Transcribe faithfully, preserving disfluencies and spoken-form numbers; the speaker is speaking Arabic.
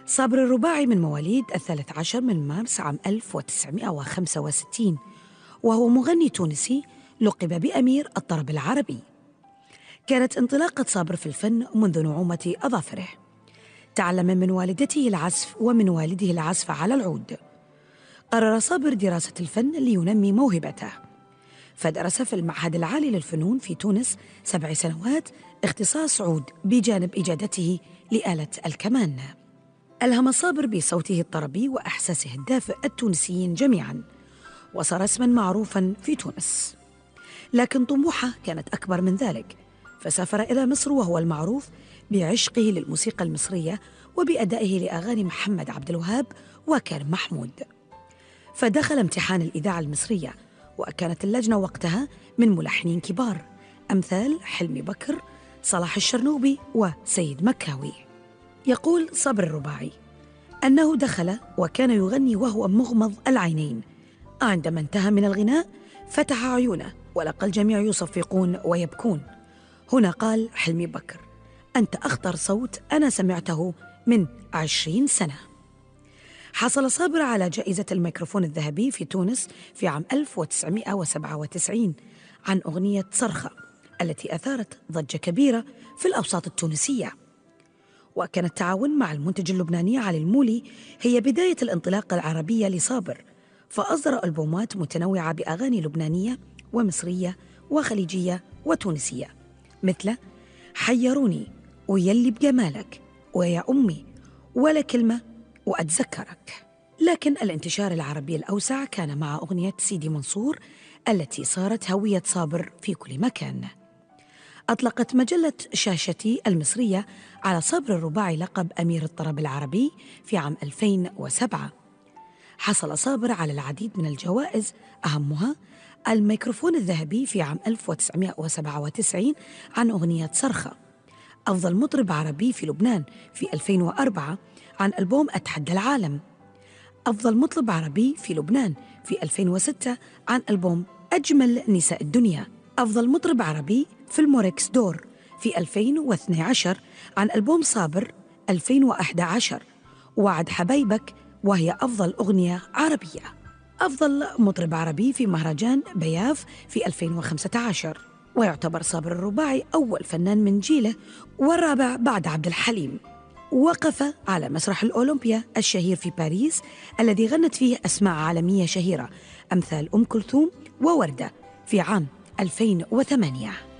صابر الرباعي من مواليد الثالث عشر من مارس عام ألف وتسعمائة وخمسة وستين، وهو مغني تونسي لقب بأمير الطرب العربي. كانت انطلاقة صابر في الفن منذ نعومة أظافره. تعلم من والدته العزف ومن والده العزف على العود. قرر صابر دراسة الفن لينمي موهبته، فدرس في المعهد العالي للفنون في تونس سبع سنوات اختصاص عود بجانب إجادته لآلة الكمان. ألهم صابر بصوته الطربي وإحساسه الدافئ التونسيين جميعاً، وصار اسماً معروفاً في تونس. لكن طموحه كانت أكبر من ذلك، فسافر إلى مصر وهو المعروف بعشقه للموسيقى المصرية وبأدائه لأغاني محمد عبد الوهاب وكريم محمود. فدخل امتحان الإذاعة المصرية، وكانت اللجنة وقتها من ملحنين كبار أمثال حلمي بكر، صلاح الشرنوبي وسيد مكاوي. يقول صابر الرباعي أنه دخل وكان يغني وهو مغمض العينين، عندما انتهى من الغناء فتح عيونه ولقى الجميع يصفقون ويبكون. هنا قال حلمي بكر: أنت أخطر صوت أنا سمعته من عشرين سنة. حصل صابر على جائزة الميكروفون الذهبي في تونس في عام ألف وتسعمائة وسبعة وتسعين عن أغنية صرخة، التي أثارت ضجة كبيرة في الأوساط التونسية. وكان التعاون مع المنتج اللبناني علي المولي هي بداية الانطلاقة العربية لصابر، فأصدر ألبومات متنوعة بأغاني لبنانية ومصرية وخليجية وتونسية، مثل حيروني ويلي بجمالك ويا أمي ولا كلمة وأتذكرك. لكن الانتشار العربي الأوسع كان مع أغنية سيدي منصور التي صارت هوية صابر في كل مكان. أطلقت مجلة شاشتي المصرية على صابر الرباعي لقب أمير الطرب العربي في عام ألفين وسبعة. حصل صابر على العديد من الجوائز، أهمها الميكروفون الذهبي في عام ألف وتسعمائة وسبعة وتسعين عن أغنية صرخة، أفضل مطرب عربي في لبنان في ألفين وأربعة عن ألبوم أتحدى العالم، أفضل مطرب عربي في لبنان في ألفين وستة عن ألبوم أجمل نساء الدنيا، أفضل مطرب عربي في الموركس دور في ألفين واثني عشر عن ألبوم صابر ألفين وأحد عشر، وعد حبايبك وهي أفضل أغنية عربية، أفضل مطرب عربي في مهرجان بياف في ألفين وخمسة عشر. ويعتبر صابر الرباعي أول فنان من جيله والرابع بعد عبد الحليم. وقف على مسرح الأولمبيا الشهير في باريس الذي غنت فيه أسماء عالمية شهيرة أمثال أم كلثوم ووردة في عام ألفين وثمانية.